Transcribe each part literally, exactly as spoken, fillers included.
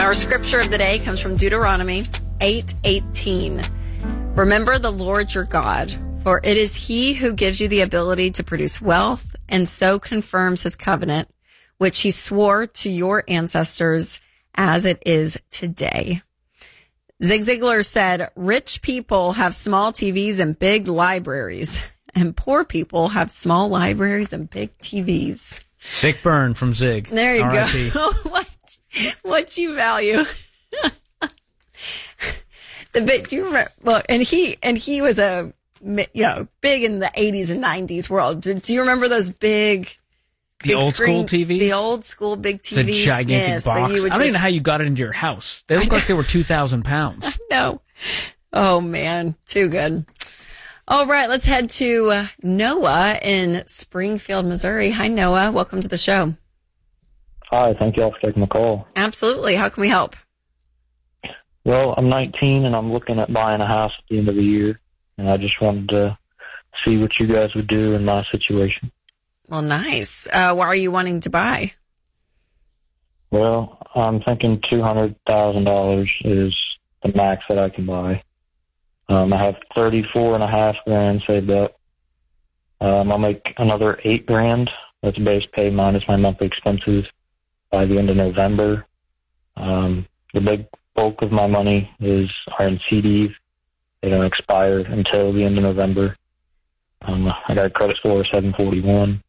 our scripture of the day comes from Deuteronomy eight eighteen. Remember the Lord your God, for it is he who gives you the ability to produce wealth and so confirms his covenant, which he swore to your ancestors as it is today. Zig Ziglar said, rich people have small T Vs and big libraries, and poor people have small libraries and big T Vs. Sick burn from Zig. There you R I P go. what, what you value. the big, do you remember? Well, and he and he was a you know big in the eighties and nineties world. Do you remember those big? The old screen, school T Vs? The old school big T Vs. It's a gigantic yeah, box. So I don't just, even know how you got it into your house. They look like they were two thousand pounds. No. Oh, man. Too good. All right. Let's head to uh, Noah in Springfield, Missouri. Hi, Noah. Welcome to the show. Hi. Thank you all for taking the call. Absolutely. How can we help? Well, I'm nineteen, and I'm looking at buying a house at the end of the year, and I just wanted to see what you guys would do in my situation. Well, nice. Uh, what are you wanting to buy? Well, I'm thinking two hundred thousand dollars is the max that I can buy. Um, I have thirty-four and a half grand saved up. Um, I'll make another eight grand. That's base pay minus my monthly expenses by the end of November. Um, the big bulk of my money is are in C Ds. They don't expire until the end of November. Um, I got a credit score of seven forty-one.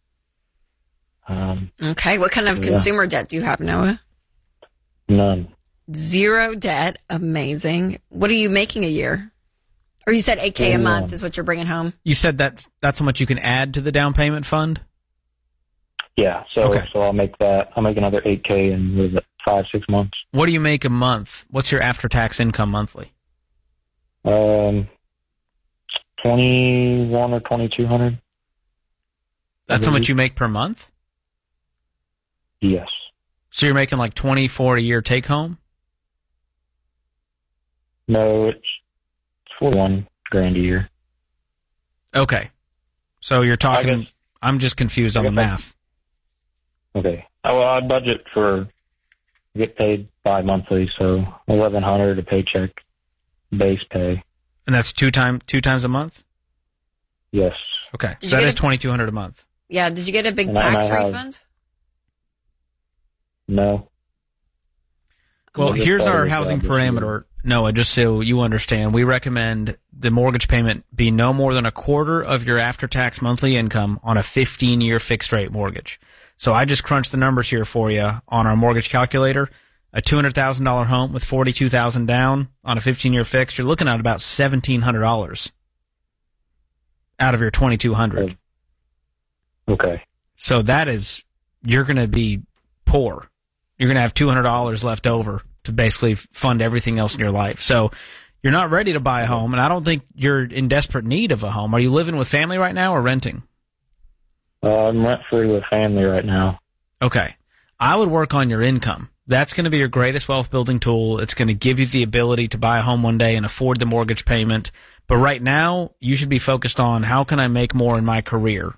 Um, okay. What kind of yeah. consumer debt do you have, Noah? None. Zero debt. Amazing. What are you making a year? Or you said eight K a month is what you're bringing home? You said that's, that's how much you can add to the down payment fund? Yeah. So, okay. so I'll make that. I'll make another eight K in what is it, five, six months. What do you make a month? What's your after-tax income monthly? Um, twenty-one or twenty-two hundred. That's how much you make per month? Yes. So you're making like twenty-four a year take home? No, it's forty-one grand a year. Okay. So you're talking, I guess, I'm just confused on the math. Okay. Oh, well, I budget for, get paid bi-monthly, so eleven hundred a paycheck, base pay. And that's two time, two times a month? Yes. Okay. Did So that is a, twenty-two hundred a month. Yeah. Did you get a big and tax I, I refund? Have, no. Well, here's our housing parameter, Noah, just so you understand. We recommend the mortgage payment be no more than a quarter of your after-tax monthly income on a fifteen-year fixed-rate mortgage. So I just crunched the numbers here for you on our mortgage calculator. A two hundred thousand dollars home with forty-two thousand dollars down on a fifteen-year fixed, you're looking at about seventeen hundred dollars out of your twenty-two hundred dollars. Okay. So that is, you're going to be poor. You're going to have two hundred dollars left over to basically fund everything else in your life. So you're not ready to buy a home, and I don't think you're in desperate need of a home. Are you living with family right now or renting? Uh, I'm rent-free with family right now. Okay. I would work on your income. That's going to be your greatest wealth-building tool. It's going to give you the ability to buy a home one day and afford the mortgage payment. But right now, you should be focused on how can I make more in my career?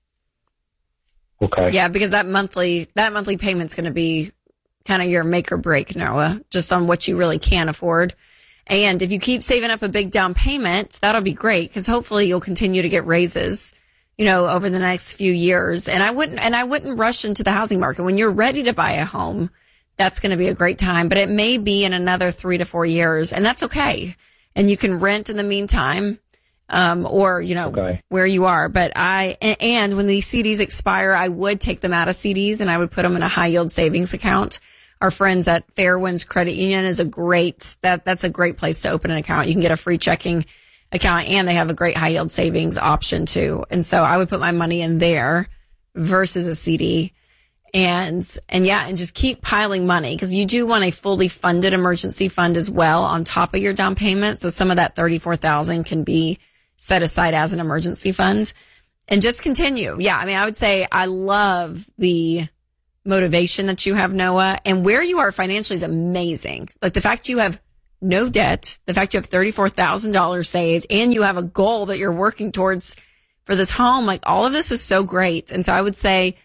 Okay. Yeah, because that monthly that monthly payment's going to be kind of your make or break, Noah, just on what you really can afford. And if you keep saving up a big down payment, that'll be great because hopefully you'll continue to get raises, you know, over the next few years. And I wouldn't and I wouldn't rush into the housing market. When you're ready to buy a home, that's going to be a great time, but it may be in another three to four years, and that's okay. And you can rent in the meantime. Um, or, you know, okay. where you are. But I, and when these C Ds expire, I would take them out of C Ds and I would put them in a high yield savings account. Our friends at Fairwinds Credit Union is a great, that, that's a great place to open an account. You can get a free checking account and they have a great high yield savings option too. And so I would put my money in there versus a C D. And, and yeah, and just keep piling money because you do want a fully funded emergency fund as well on top of your down payment. So some of that thirty-four thousand can be set aside as an emergency fund and just continue. Yeah. I mean, I would say I love the motivation that you have, Noah, and where you are financially is amazing. Like the fact you have no debt, the fact you have thirty-four thousand dollars saved and you have a goal that you're working towards for this home. Like all of this is so great. And so I would say,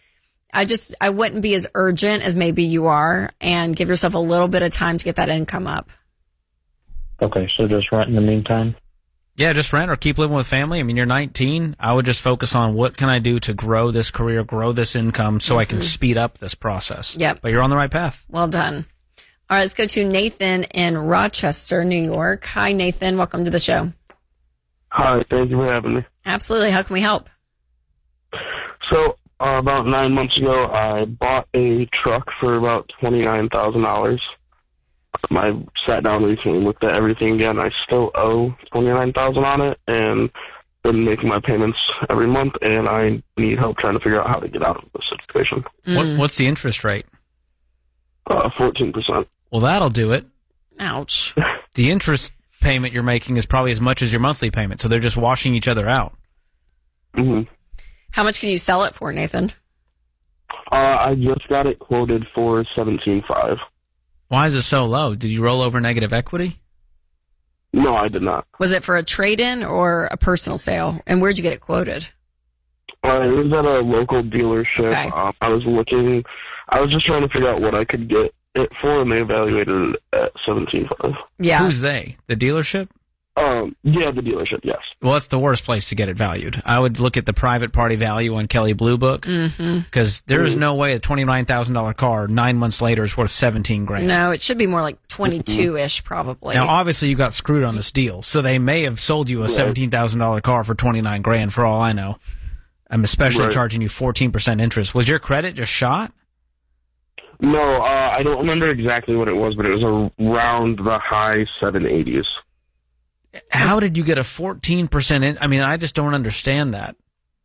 I just, I wouldn't be as urgent as maybe you are, and give yourself a little bit of time to get that income up. Okay, so just rent in the meantime? Yeah, just rent or keep living with family. I mean, you're nineteen. I would just focus on what can I do to grow this career, grow this income so mm-hmm. I can speed up this process. Yep. But you're on the right path. Well done. All right, let's go to Nathan in Rochester, New York. Hi, Nathan. Welcome to the show. Hi, thank you for having me. Absolutely. How can we help? So, uh, about nine months ago, I bought a truck for about twenty-nine thousand dollars. Um, I sat down recently and looked at everything again. I still owe twenty-nine thousand dollars on it, and been making my payments every month, and I need help trying to figure out how to get out of this situation. Mm. What, what's the interest rate? Uh, fourteen percent. Well, that'll do it. Ouch. The interest payment you're making is probably as much as your monthly payment, so they're just washing each other out. Mm-hmm. How much can you sell it for, Nathan? Uh, I just got it quoted for seventeen five hundred. Why is it so low? Did you roll over negative equity? No, I did not. Was it for a trade-in or a personal sale? And where'd you get it quoted? Uh, it was at a local dealership. Okay. Um, I was looking, I was just trying to figure out what I could get it for, and they evaluated it at seventeen five hundred. Yeah. Who's they? The dealership? Um, yeah, the dealership, yes. Well, it's the worst place to get it valued. I would look at the private party value on Kelley Blue Book, because mm-hmm. there's mm-hmm. no way a twenty-nine thousand dollars car nine months later is worth seventeen grand. No, it should be more like twenty-two-ish probably. Now, obviously, you got screwed on this deal, so they may have sold you a right. seventeen thousand dollars car for twenty-nine grand for all I know. I'm especially right. charging you fourteen percent interest. Was your credit just shot? No, uh, I don't remember exactly what it was, but it was around the high seven eighties. How did you get a fourteen percent in? I mean, I just don't understand that.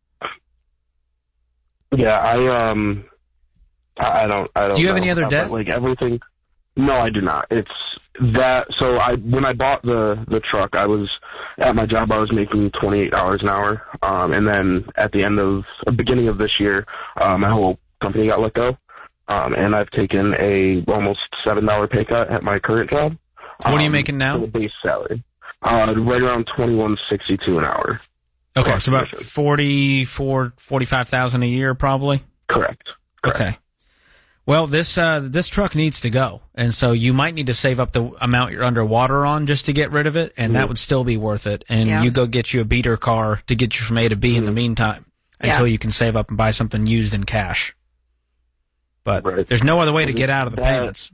Yeah, I um, I, I don't, I don't. Do you have know any other about debt? that. Like everything? No, I do not. It's that. So I, when I bought the the truck, I was at my job. I was making twenty eight dollars an hour, um, and then at the end of the beginning of this year, uh, my whole company got let go, um, and I've taken a almost seven dollar pay cut at my current job. What um, are you making now? For the base salary. Uh, right around twenty-one sixty-two an hour. Okay, so about forty-four, forty-five thousand a year, probably. Correct. Correct. Okay. Well, this uh, this truck needs to go, and so you might need to save up the amount you're underwater on just to get rid of it, and mm-hmm. that would still be worth it. And yeah. you go get you a beater car to get you from A to B mm-hmm. in the meantime, until yeah. you can save up and buy something used in cash. But right. there's no other way to get out of the that, payments.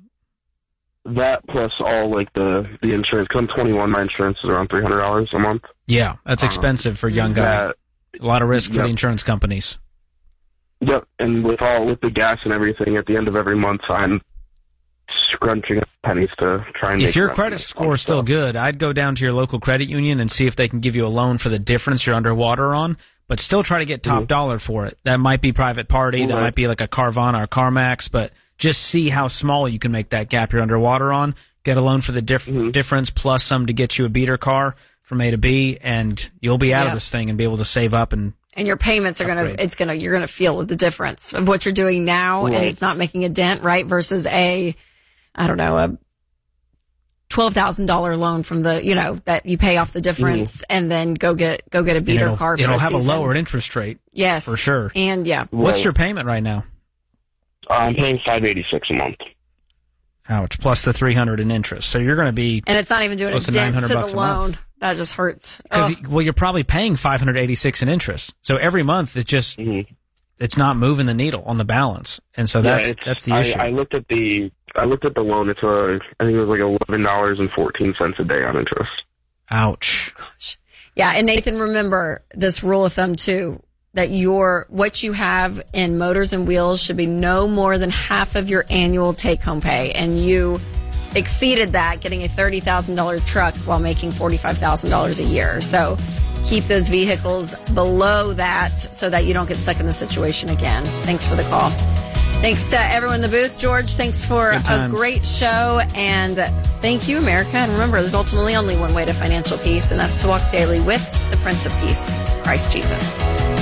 That plus all like the the insurance. Cause I'm twenty-one, my insurance is around three hundred dollars a month. Yeah, that's expensive um, for a young guy. That, a lot of risk yep. for the insurance companies. Yep, and with all with the gas and everything, at the end of every month, I'm scrunching up pennies to try and. If make your credit score is still good, I'd go down to your local credit union and see if they can give you a loan for the difference you're underwater on, but still try to get top mm-hmm. dollar for it. That might be private party, mm-hmm. that might be like a Carvana or CarMax, but just see how small you can make that gap you're underwater on. Get a loan for the diff- mm-hmm. difference plus some to get you a beater car from A to B, and you'll be out yeah. of this thing and be able to save up and. And your payments are upgrade. gonna, it's gonna, you're gonna feel the difference of what you're doing now, right. and it's not making a dent, right? Versus a, I don't know, a twelve thousand dollar loan from the, you know, that you pay off the difference, mm. and then go get go get a beater it'll, car. For it'll a have season. a lower interest rate. Yes, for sure. And yeah, what's right. your payment right now? Uh, I'm paying five eighty six a month. Ouch! Plus the three hundred in interest, so you're going to be, and it's not even doing a dent to the loan. That just hurts. Because well, you're probably paying five hundred eighty-six in interest. So every month it's just mm-hmm. it's not moving the needle on the balance, and so that's yeah, that's the issue. I, I looked at the I looked at the loan. It's a I think it was like eleven dollars and fourteen cents a day on interest. Ouch. Gosh. Yeah, and Nathan, remember this rule of thumb too: that your what you have in Motors and Wheels should be no more than half of your annual take-home pay, and you exceeded that getting a thirty thousand dollars truck while making forty-five thousand dollars a year. So keep those vehicles below that so that you don't get stuck in the situation again. Thanks for the call. Thanks to everyone in the booth. George, thanks for a great show. And thank you, America. And remember, there's ultimately only one way to financial peace, and that's to walk daily with the Prince of Peace, Christ Jesus.